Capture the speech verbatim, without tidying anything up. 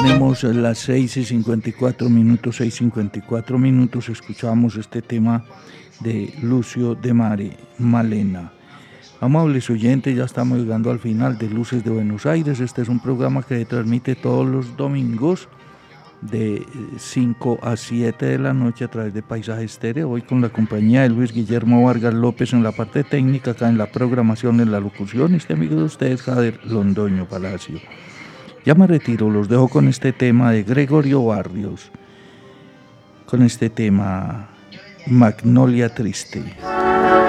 tenemos las seis y cincuenta y cuatro minutos, seis y cincuenta y cuatro minutos, escuchamos este tema de Lucio de Mare, Malena. Amables oyentes, ya estamos llegando al final de Luces de Buenos Aires. Este es un programa que se transmite todos los domingos de cinco a siete de la noche a través de Paisaje Estéreo, hoy con la compañía de Luis Guillermo Vargas López en la parte técnica, acá en la programación, en la locución, este amigo de ustedes, Jader Londoño Palacio. Ya me retiro, los dejo con este tema de Gregorio Barrios, con este tema Magnolia Triste.